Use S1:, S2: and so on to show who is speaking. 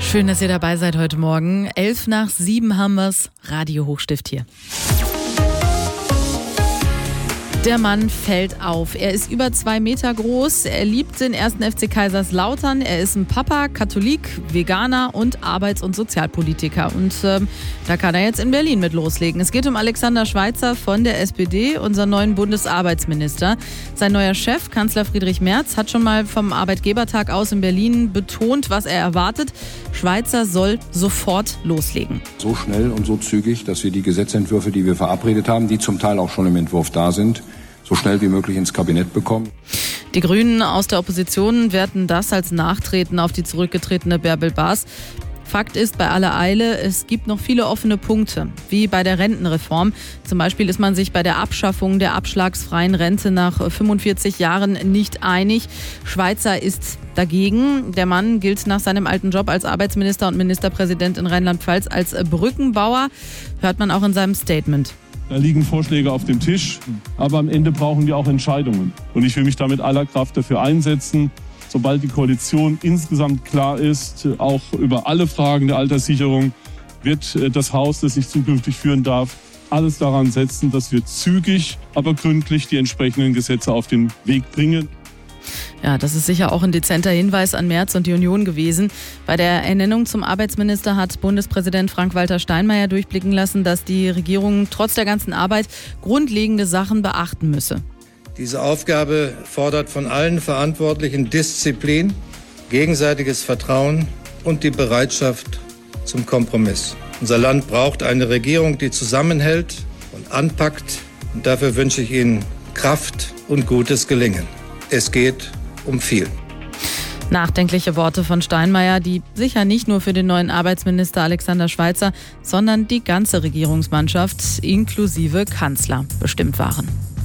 S1: Schön, dass ihr dabei seid heute Morgen. 6:11 haben wir's. Radio Hochstift hier. Der Mann fällt auf. Er ist über 2 Meter groß. Er liebt den 1. FC Kaiserslautern. Er ist ein Papa, Katholik, Veganer und Arbeits- und Sozialpolitiker. Und da kann er jetzt in Berlin mit loslegen. Es geht um Alexander Schweitzer von der SPD, unseren neuen Bundesarbeitsminister. Sein neuer Chef, Kanzler Friedrich Merz, hat schon mal vom Arbeitgebertag aus in Berlin betont, was er erwartet. Schweitzer soll sofort loslegen.
S2: So schnell und so zügig, dass wir die Gesetzentwürfe, die wir verabredet haben, die zum Teil auch schon im Entwurf da sind, so schnell wie möglich ins Kabinett bekommen.
S1: Die Grünen aus der Opposition werten das als Nachtreten auf die zurückgetretene Bärbel Baas. Fakt ist, bei aller Eile, es gibt noch viele offene Punkte, wie bei der Rentenreform. Zum Beispiel ist man sich bei der Abschaffung der abschlagsfreien Rente nach 45 Jahren nicht einig. Schweitzer ist dagegen. Der Mann gilt nach seinem alten Job als Arbeitsminister und Ministerpräsident in Rheinland-Pfalz als Brückenbauer. Hört man auch in seinem Statement.
S3: Da liegen Vorschläge auf dem Tisch, aber am Ende brauchen wir auch Entscheidungen. Und ich will mich da mit aller Kraft dafür einsetzen, sobald die Koalition insgesamt klar ist, auch über alle Fragen der Alterssicherung, wird das Haus, das ich zukünftig führen darf, alles daran setzen, dass wir zügig, aber gründlich die entsprechenden Gesetze auf den Weg bringen.
S1: Ja, das ist sicher auch ein dezenter Hinweis an Merz und die Union gewesen. Bei der Ernennung zum Arbeitsminister hat Bundespräsident Frank-Walter Steinmeier durchblicken lassen, dass die Regierung trotz der ganzen Arbeit grundlegende Sachen beachten müsse.
S4: Diese Aufgabe fordert von allen Verantwortlichen Disziplin, gegenseitiges Vertrauen und die Bereitschaft zum Kompromiss. Unser Land braucht eine Regierung, die zusammenhält und anpackt. Und dafür wünsche ich Ihnen Kraft und gutes Gelingen. Es geht um viel.
S1: Nachdenkliche Worte von Steinmeier, die sicher nicht nur für den neuen Arbeitsminister Alexander Schweitzer, sondern die ganze Regierungsmannschaft inklusive Kanzler bestimmt waren.